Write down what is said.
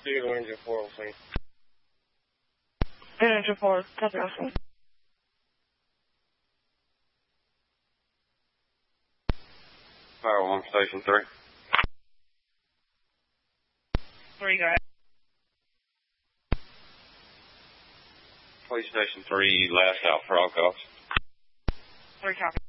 Zero engine 4, please. Engine 4, copy also. Fire 1, station 3. 3, go ahead. Police station 3, last out for all calls. 3, copy.